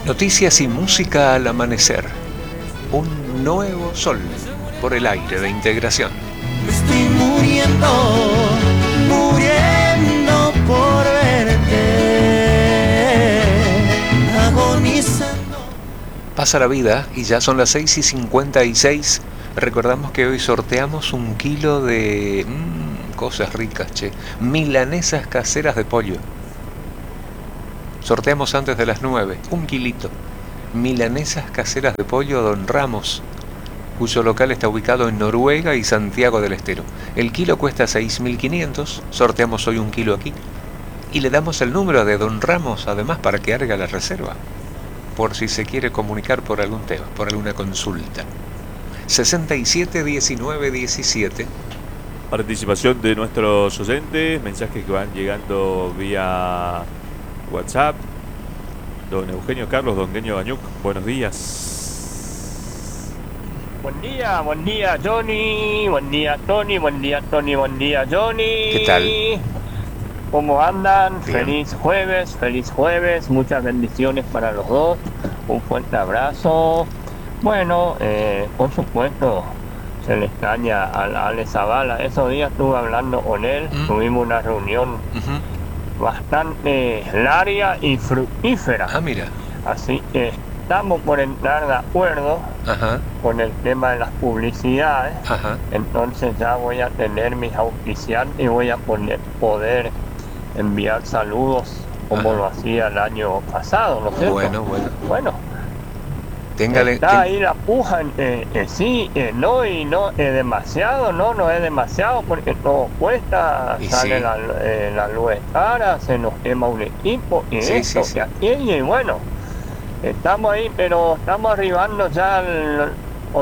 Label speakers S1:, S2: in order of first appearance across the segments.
S1: Noticias y música al amanecer. Un nuevo sol por el aire de integración.
S2: Me estoy muriendo, muriendo por verte, agonizando.
S1: Pasa la vida y ya son las 6:56. Recordamos que hoy sorteamos 1 kilo de cosas ricas, milanesas caseras de pollo. Sorteamos antes de las 9, 1 kilito. Milanesas caseras de pollo Don Ramos, cuyo local está ubicado en Noruega y Santiago del Estero. El kilo cuesta 6.500, sorteamos hoy 1 kilo aquí. Y le damos el número de Don Ramos, además, para que haga la reserva, por si se quiere comunicar por algún tema, por alguna consulta. 67 19 17.
S3: Participación de nuestros oyentes, mensajes que van llegando vía WhatsApp. Don Eugenio Carlos, don Gueño Bañuc, buenos días.
S4: Buen día Johnny, buen día Tony, buen día Tony, buen día Johnny.
S1: ¿Qué tal?
S4: ¿Cómo andan?
S1: Bien.
S4: Feliz jueves, muchas bendiciones para los dos, un fuerte abrazo. Bueno, por supuesto, se le extraña a Ale Zavala. Esos días estuve hablando con él, tuvimos una reunión bastante larga y fructífera.
S1: Ah, mira.
S4: Así que estamos por entrar de acuerdo con el tema de las publicidades. Entonces ya voy a tener mis auspiciantes y voy a poder enviar saludos como lo hacía el año pasado, ¿no es cierto? Bueno. Está ahí la puja, sí, no, y no es demasiado, no es demasiado porque todo cuesta,
S1: y
S4: sale
S1: sí.
S4: la luz cara, se nos quema un equipo y
S1: Sí,
S4: esto,
S1: sí.
S4: y aquello, y bueno, estamos ahí, pero estamos arribando ya al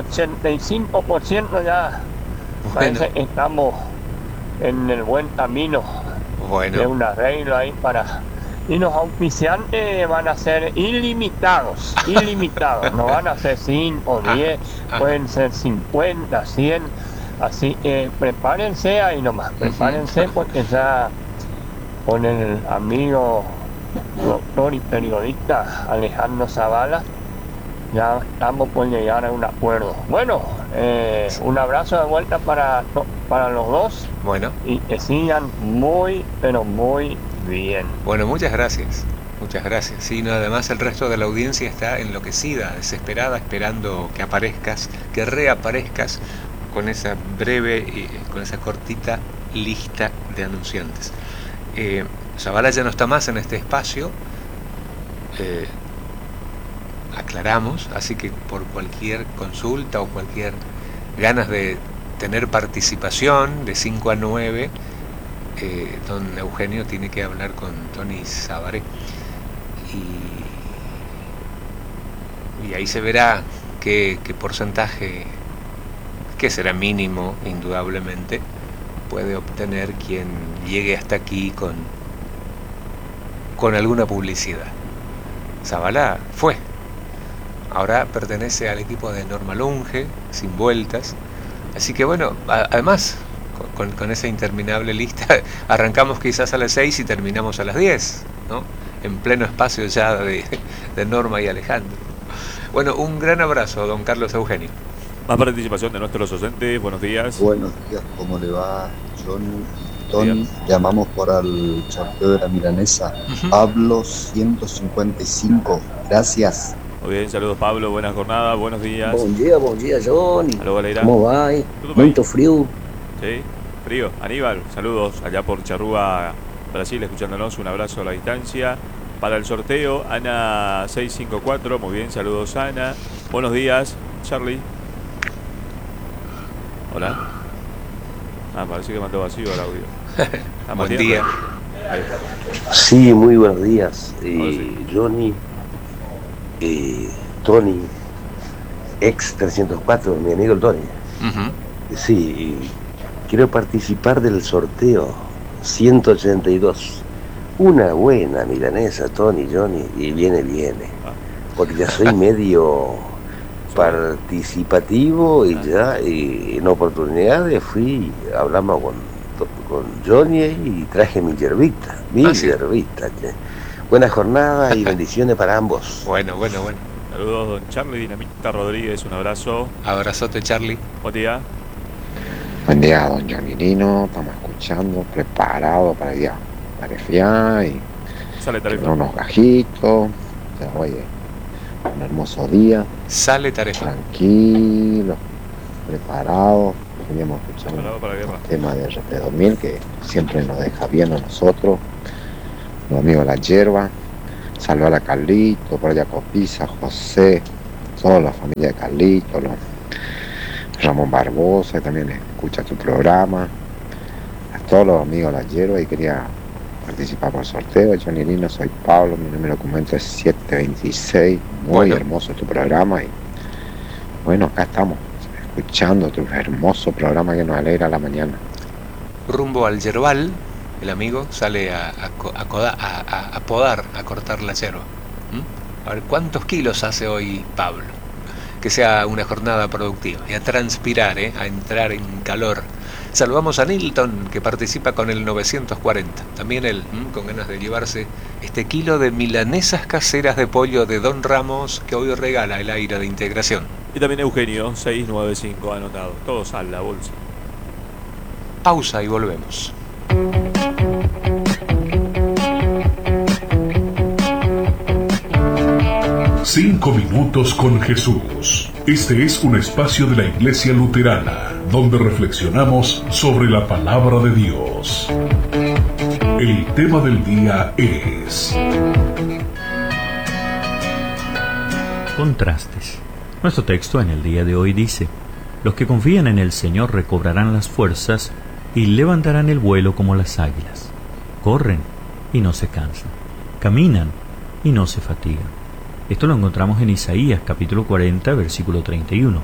S4: 85% ya, parece que estamos en el buen camino de un arreglo ahí para... Y los auspiciantes van a ser ilimitados, no van a ser 5 o 10, pueden ser 50, 100, así que prepárense ahí nomás, prepárense porque ya con el amigo doctor y periodista Alejandro Zavala ya estamos por llegar a un acuerdo. Bueno, un abrazo de vuelta para los dos.
S1: Bueno.
S4: Y que sigan muy, pero muy bien.
S1: Bueno, muchas gracias. Sí, no, además el resto de la audiencia está enloquecida, desesperada, esperando que aparezcas, que reaparezcas con esa breve y con esa cortita lista de anunciantes. Zavala ya no está más en este espacio, aclaramos, así que por cualquier consulta o cualquier ganas de tener participación de 5 a 9, don Eugenio tiene que hablar con Tony Sabaré y ahí se verá qué porcentaje, que será mínimo indudablemente, puede obtener quien llegue hasta aquí con alguna publicidad. Zavala fue, ahora pertenece al equipo de Norma Lunge, sin vueltas, así que bueno, además con esa interminable lista, arrancamos quizás a las 6 y terminamos a las 10, ¿no? En pleno espacio ya de Norma y Alejandro. Bueno, un gran abrazo, don Carlos Eugenio.
S3: Más participación de nuestros oyentes, buenos días.
S5: Buenos días, ¿cómo le va, John? Tony, llamamos para el sorteo de la milanesa. Pablo 155, gracias.
S3: Muy bien, saludos Pablo, buena jornada, buenos días.
S6: Buen día, Johnny.
S3: Aló, Valeria.
S6: ¿Cómo va? Muito frío.
S3: Sí, frío. Aníbal, saludos allá por Charrúa, Brasil, escuchándonos, un abrazo a la distancia. Para el sorteo, Ana 654, muy bien, saludos Ana. Buenos días, Charlie. Hola. Parece que mandó vacío el audio.
S1: Buen día.
S6: Sí, muy buenos días.
S3: Sí.
S6: Johnny, Tony, ex 304, mi amigo el Tony. Sí, quiero participar del sorteo 182. Una buena milanesa, Tony, Johnny, y viene. Porque ya soy medio participativo y ya en oportunidades hablamos con Johnny y traje mi yerbita, che. Buena jornada y bendiciones para ambos.
S1: Bueno.
S3: Saludos, don Charlie Dinamita Rodríguez, un abrazo.
S1: Abrazote, Charlie.
S3: Buen día.
S7: Buen día, don Johnny Lino. Estamos escuchando, preparado para ir a Tarefiar y
S3: sale Tarefa.
S7: Unos gajitos. Oye, un hermoso día.
S1: Sale Tarefa.
S7: Tranquilo, preparado. Veníamos escuchando el tema de RP2000 que siempre nos deja bien a nosotros, los amigos de la hierba. Saludar a Carlito, por allá Copiza, José, toda la familia de Carlito, Ramón Barbosa, que también escucha tu programa, a todos los amigos de la hierba, y quería participar por el sorteo. Johnny Lino, soy Pablo, mi número de documento es 726, muy hermoso tu programa, y bueno, acá estamos escuchando tu hermoso programa que nos alegra la mañana.
S1: Rumbo al yerbal, el amigo sale a podar, a cortar la yerba. A ver cuántos kilos hace hoy Pablo. Que sea una jornada productiva y a transpirar, a entrar en calor. Saludamos a Nilton, que participa con el 940. También él, con ganas de llevarse este kilo de milanesas caseras de pollo de Don Ramos, que hoy regala el aire de integración.
S3: Y también Eugenio, 695, anotado. Todos a la bolsa.
S1: Pausa y volvemos.
S8: 5 minutos con Jesús. Este es un espacio de la Iglesia Luterana, donde reflexionamos sobre la palabra de Dios. El tema del día es...
S9: Contrastes. Nuestro texto en el día de hoy dice: los que confían en el Señor recobrarán las fuerzas y levantarán el vuelo como las águilas. Corren y no se cansan, caminan y no se fatigan. Esto lo encontramos en Isaías capítulo 40, versículo 31.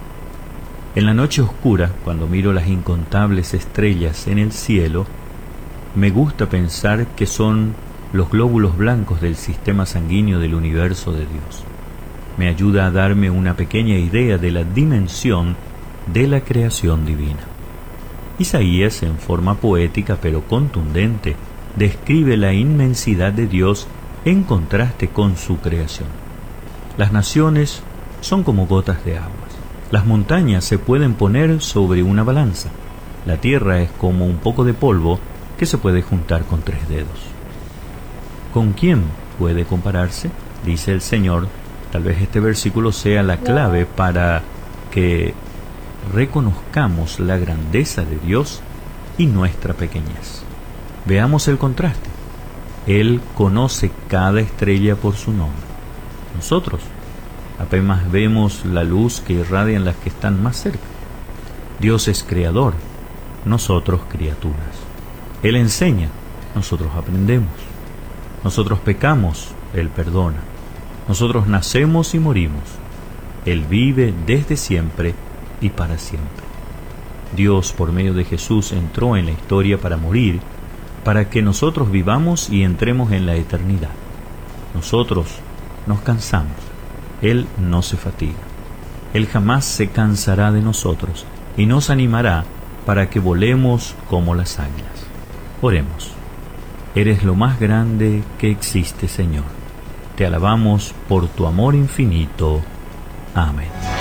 S9: En la noche oscura, cuando miro las incontables estrellas en el cielo, me gusta pensar que son los glóbulos blancos del sistema sanguíneo del universo de Dios. Me ayuda a darme una pequeña idea de la dimensión de la creación divina. Isaías, en forma poética pero contundente, describe la inmensidad de Dios en contraste con su creación. Las naciones son como gotas de aguas. Las montañas se pueden poner sobre una balanza. La tierra es como un poco de polvo que se puede juntar con 3 dedos. ¿Con quién puede compararse? Dice el Señor. Tal vez este versículo sea la clave para que reconozcamos la grandeza de Dios y nuestra pequeñez. Veamos el contraste. Él conoce cada estrella por su nombre. Nosotros apenas vemos la luz que irradian las que están más cerca. Dios es creador, nosotros criaturas. Él enseña, nosotros aprendemos. Nosotros pecamos, Él perdona. Nosotros nacemos y morimos. Él vive desde siempre y para siempre. Dios, por medio de Jesús, entró en la historia para morir, para que nosotros vivamos y entremos en la eternidad. Nosotros nos cansamos, Él no se fatiga. Él jamás se cansará de nosotros y nos animará para que volemos como las águilas. Oremos. Eres lo más grande que existe, Señor. Te alabamos por tu amor infinito. Amén.